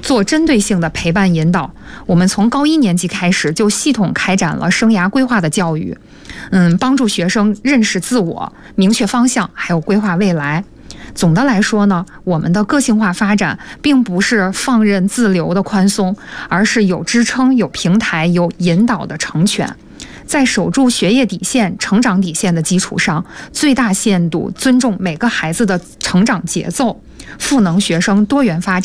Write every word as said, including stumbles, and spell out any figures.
做针对性的陪伴引导。我们从高一年级开始就系统开展了生涯规划的教育，嗯，帮助学生认识自我、明确方向，还有规划未来。总的来说呢，我们的个性化发展并不是放任自流的宽松，而是有支撑、有平台、有引导的成全。在守住学业底线、成长底线的基础上，最大限度尊重每个孩子的成长节奏，赋能学生多元发展。